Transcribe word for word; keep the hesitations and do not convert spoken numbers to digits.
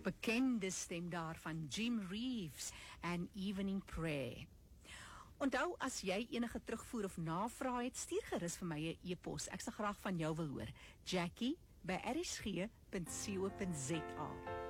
bekende stem daar van Jim Reeves en Evening Prayer. Onthou, as jy enige terugvoer of navraag het, stuur gerus vir my 'n e-pos. Ek sal graag van jou wil hoor. Jackie by r s g punt co punt z a